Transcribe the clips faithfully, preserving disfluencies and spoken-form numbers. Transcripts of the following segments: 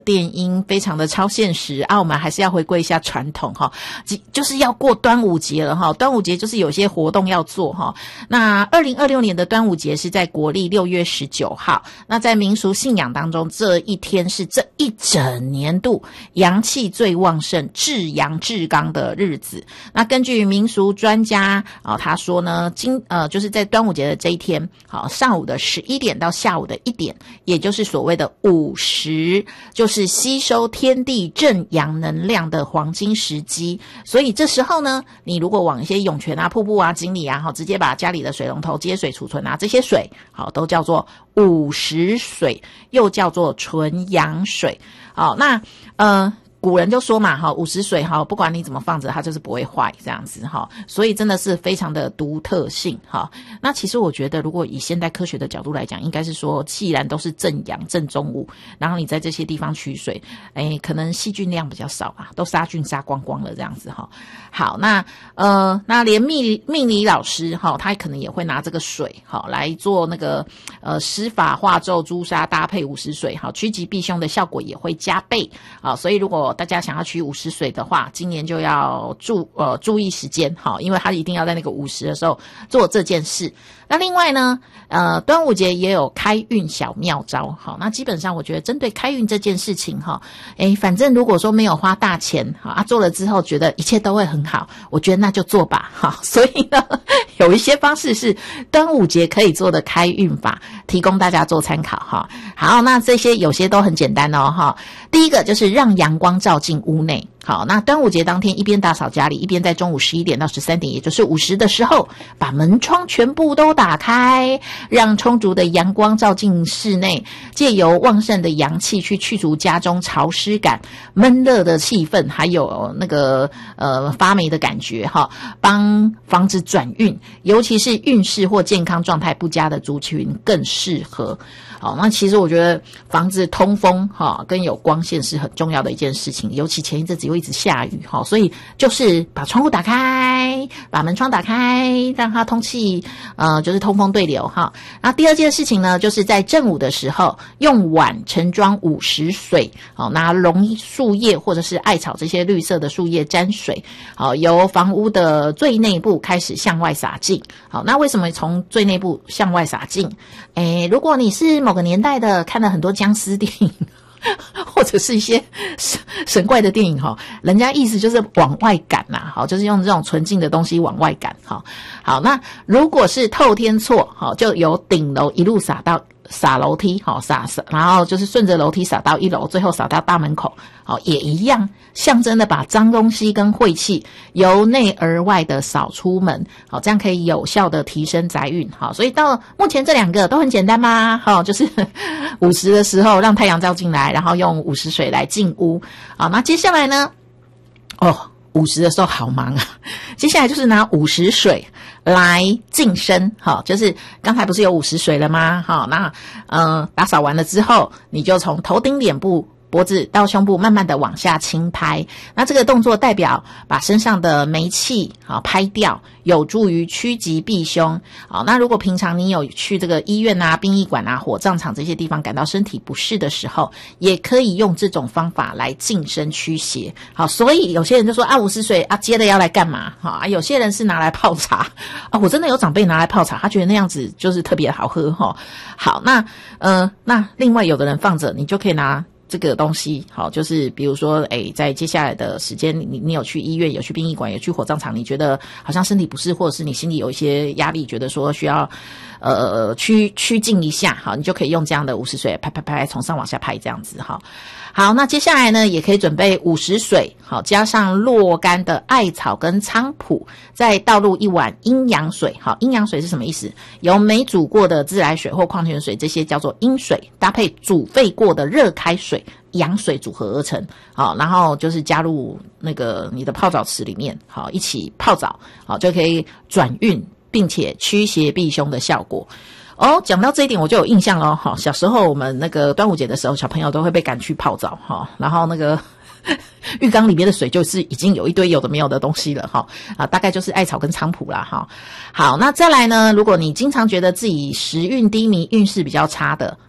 电音非常的超现实啊，我们还是要回归一下传统哈，就是要过端午节了哈。端午节就是有些活动要做哈。那二零二六年的端午节是在国历六月十九号，那在民俗信仰当中，这一天是这一整年度阳气最旺盛、至阳至刚的日子。那根据民俗专家啊，他说呢，今呃就是在端午节的这一天，好，上午的十一点到下午的一点，也就是所谓的午时，就是是吸收天地正阳能量的黄金时机，所以这时候呢，你如果往一些涌泉啊、瀑布啊、井里啊，好，直接把家里的水龙头接水储存啊，这些水好都叫做午时水，又叫做纯阳水。好，那呃。古人就说嘛，哈，午时水哈，不管你怎么放着，它就是不会坏，这样子哈，所以真的是非常的独特性哈。那其实我觉得，如果以现代科学的角度来讲，应该是说，既然都是正阳正中午，然后你在这些地方取水，哎，可能细菌量比较少啊，都杀菌杀光光了这样子哈。好，那呃，那连命命理老师哈，他可能也会拿这个水哈来做那个呃施法化咒朱砂搭配午时水，好，趋吉避凶的效果也会加倍啊。所以如果大家想要取午时水的话，今年就要注呃注意时间，好，因为他一定要在那个午时的时候做这件事。那另外呢，呃，端午节也有开运小妙招，好，那基本上我觉得针对开运这件事情哈，诶，反正如果说没有花大钱，好啊，做了之后觉得一切都会很好，我觉得那就做吧，好，所以呢，有一些方式是端午节可以做的开运法，提供大家做参考哈。好，那这些有些都很简单哦哈。第一个就是让阳光照进屋内。好，那端午节当天一边打扫家里，一边在中午十一点到十三点，也就是午时的时候，把门窗全部都打开，让充足的阳光照进室内，借由旺盛的阳气去去除家中潮湿感、闷热的气氛，还有那个呃发霉的感觉哈，帮房子转运，尤其是运势或健康状态不佳的族群更适合。好，那其实我觉得房子通风哈跟有光线是很重要的一件事情，尤其前一阵子又一直下雨哈，所以就是把窗户打开，把门窗打开，让它通气，呃，就是通风对流哈。那第二件事情呢，就是在正午的时候，用碗盛装午时水，好，拿榕树叶或者是艾草这些绿色的树叶沾水，好，由房屋的最内部开始向外洒进。好，那为什么从最内部向外洒进？诶，如果你是某个年代的看了很多僵尸电影或者是一些神神怪的电影哈，人家意思就是往外赶啦，好，就是用这种纯净的东西往外赶哈。好，那如果是透天厝，好，就由顶楼一路洒到洒楼梯，好，洒洒，然后就是顺着楼梯洒到一楼，最后洒到大门口，好，也一样象征的把脏东西跟晦气由内而外的扫出门，好，这样可以有效的提升宅运，好，所以到目前这两个都很简单吗？好，就是午时的时候让太阳照进来，然后用午时水来进屋，好，那接下来呢？哦。午时的时候好忙啊，接下来就是拿午时水来净身，好，就是刚才不是有午时水了吗？好，那呃打扫完了之后，你就从头顶、脸部、脖子到胸部慢慢的往下轻拍，那这个动作代表把身上的霉气好拍掉，有助于趋吉避凶。好，那如果平常你有去这个医院啊、殡仪馆啊、火葬场这些地方感到身体不适的时候，也可以用这种方法来净身驱邪。好，所以有些人就说啊，午时水啊接着要来干嘛？好啊，有些人是拿来泡茶啊，我真的有长辈拿来泡茶，他觉得那样子就是特别好喝哈。好，那呃那另外有的人放着，你就可以拿这个东西，好，就是比如说，诶，在接下来的时间，你你有去医院，有去殡仪馆，有去火葬场，你觉得好像身体不适，或者是你心里有一些压力，觉得说需要呃趋趋近一下，好，你就可以用这样的午时水，拍拍拍，从上往下拍这样子，哈。好，那接下来呢，也可以准备午时水，好，加上若干的艾草跟菖蒲，再倒入一碗阴阳水。好，阴阳水是什么意思？由没煮过的自来水或矿泉水，这些叫做阴水，搭配煮沸过的热开水、阳水组合而成。好，然后就是加入那个你的泡澡池里面，好，一起泡澡，好，就可以转运，并且驱邪避凶的效果。哦，讲到这一点我就有印象咯，哈，小时候我们那个端午节的时候，小朋友都会被赶去泡澡哈，然后那个浴缸里面的水就是已经有一堆有的没有的东西了哈，啊，大概就是艾草跟菖蒲啦哈。好，那再来呢，如果你经常觉得自己时运低迷、运势比较差的，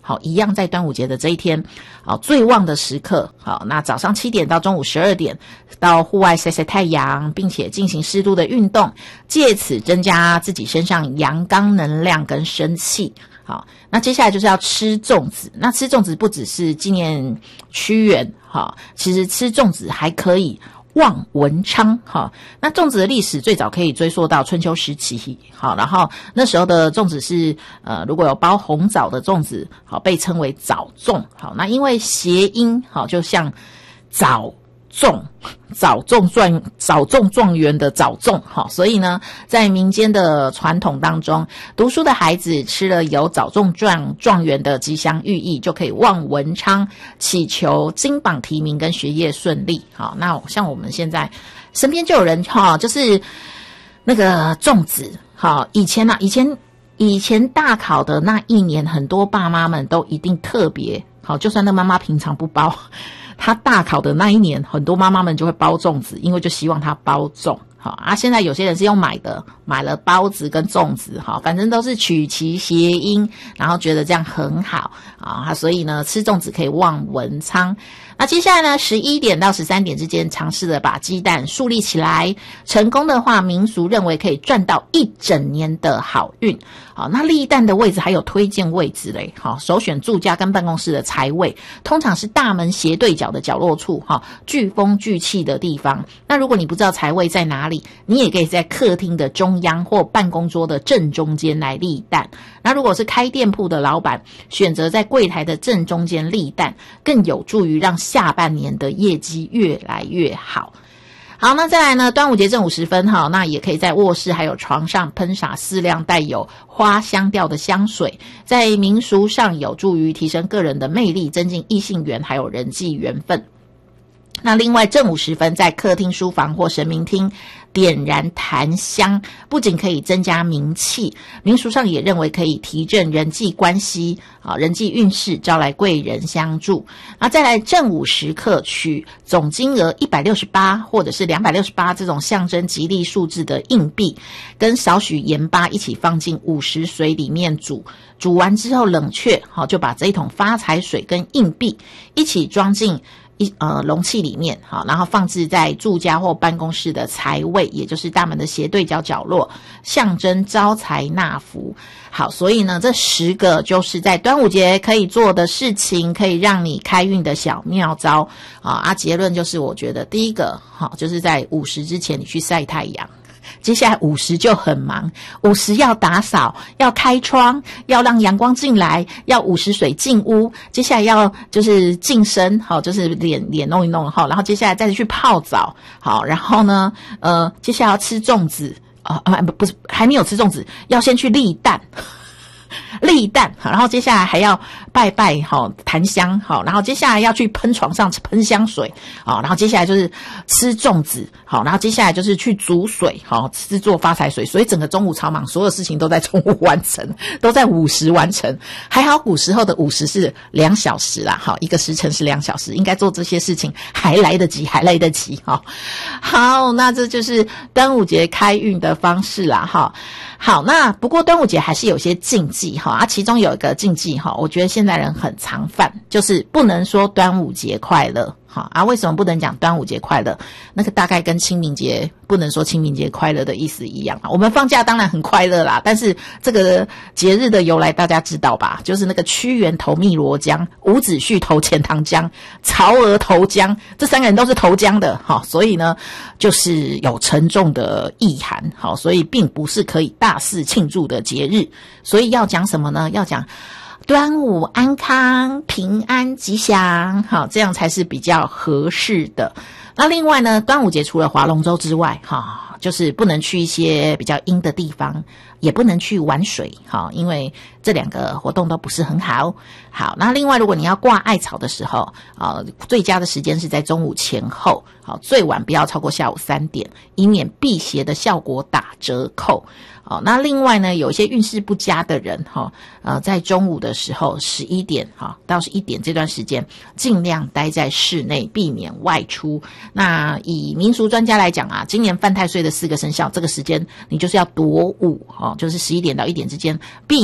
好，一样在端午节的这一天，好，最旺的时刻，好，那早上七点到中午十二点，到户外晒晒太阳，并且进行适度的运动，借此增加自己身上阳刚能量跟生气。好，那接下来就是要吃粽子。那吃粽子不只是纪念屈原，好，其实吃粽子还可以望文昌。好，那粽子的历史最早可以追溯到春秋时期。好，然后那时候的粽子是呃，如果有包红枣的粽子，好，被称为枣粽。好，那因为谐音，好，就像枣粽，早中状早中状元的早中，好，所以呢，在民间的传统当中，读书的孩子吃了有早中状状元的吉祥寓意，就可以望文昌，祈求金榜题名跟学业顺利。好，那像我们现在身边就有人哈，就是那个粽子，好，以前啊，以前以前大考的那一年，很多爸妈们都一定特别好，就算那妈妈平常不包。他大考的那一年，很多妈妈们就会包粽子，因为就希望他包中。好啊，现在有些人是用买的，买了包子跟粽子，好，反正都是取其谐音，然后觉得这样很好啊，所以呢，吃粽子可以望文昌。那接下来呢，十一点到十三点之间，尝试的把鸡蛋竖立起来，成功的话，民俗认为可以赚到一整年的好运。好，那立蛋的位置还有推荐位置嘞，好，首选住家跟办公室的财位，通常是大门斜对角的角落处，哈，聚风聚气的地方。那如果你不知道财位在哪里，你也可以在客厅的中央或办公桌的正中间来立蛋。那如果是开店铺的老板，选择在柜台的正中间立蛋，更有助于让下半年的业绩越来越好。好，那再来呢，端午节正午时分，哈，那也可以在卧室还有床上喷洒适量带有花香调的香水，在民俗上有助于提升个人的魅力，增进异性缘还有人际缘分。那另外正午时分，在客厅、书房或神明厅点燃檀香，不仅可以增加名气，民俗上也认为可以提振人际关系啊，人际运势，招来贵人相助。那再来正午时刻，取总金额一百六十八或者是两百六十八这种象征吉利数字的硬币，跟少许盐巴一起放进午时水里面煮，煮完之后冷却，好，就把这一桶发财水跟硬币一起装进一呃容器里面，好，然后放置在住家或办公室的财位，也就是大门的斜对角角落，象征招财纳福。好，所以呢，这十个就是在端午节可以做的事情，可以让你开运的小妙招啊。啊，结论就是，我觉得第一个好，就是在午时之前你去晒太阳。接下来午时就很忙，午时要打扫，要开窗，要让阳光进来，要午时水进屋，接下来要就是净身，好，就是脸脸弄一弄，好，然后接下来再去泡澡，好，然后呢，呃，接下来要吃粽子，啊、呃，不不是还没有吃粽子，要先去立蛋。立蛋，然后接下来还要拜拜，好，檀香，好，然后接下来要去喷床上喷香水，好，然后接下来就是吃粽子，好，然后接下来就是去煮水，好，制作发财水，所以整个中午超忙，所有事情都在中午完成，都在午时完成。还好古时候的午时是两小时啦，好，一个时辰是两小时，应该做这些事情还来得及，还来得及，好，好，那这就是端午节开运的方式啦，哈。好，那不过端午节还是有些禁忌哈啊，其中有一个禁忌哈，我觉得现代人很常犯，就是不能说端午节快乐。好啊，为什么不能讲端午节快乐？那个大概跟清明节不能说清明节快乐的意思一样啊。我们放假当然很快乐啦，但是这个节日的由来大家知道吧？就是那个屈原投汨罗江，伍子胥投钱塘江，曹娥投江，这三个人都是投江的，好，所以呢，就是有沉重的意涵，好，所以并不是可以大肆庆祝的节日。所以要讲什么呢？要讲端午安康、平安吉祥，好，这样才是比较合适的。那另外呢，端午节除了划龙舟之外，哈，就是不能去一些比较阴的地方，也不能去玩水，哈，因为这两个活动都不是很好。好，那另外如果你要挂艾草的时候，啊，最佳的时间是在中午前后，好，最晚不要超过下午三点，以免辟邪的效果打折扣。好，那另外呢，有一些运势不佳的人哈，呃，在中午的时候十一点哈到十一点这段时间，尽量待在室内，避免外出。那以民俗专家来讲啊，今年犯太岁的四个生肖，这个时间你就是要躲午哈，就是十一点到一点之间，避免外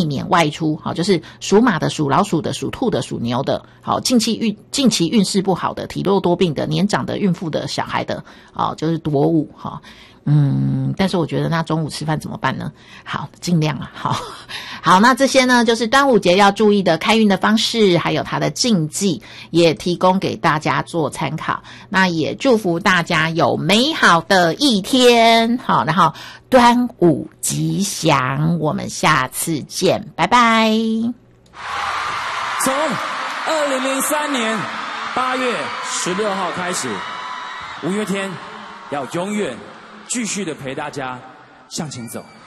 带出，好，就是属马的、属老鼠的、属兔的、属牛的，好，近期运近期运势不好的、体弱多病的、年长的、孕妇的、小孩的，好，就是夺五哈。嗯，但是我觉得那中午吃饭怎么办呢？好，尽量啊，好，好，那这些呢，就是端午节要注意的开运的方式，还有它的禁忌，也提供给大家做参考。那也祝福大家有美好的一天，好，然后端午吉祥，我们下次见，拜拜。 从二零零三年八月十六号开始，五月天要永远继续的陪大家向前走。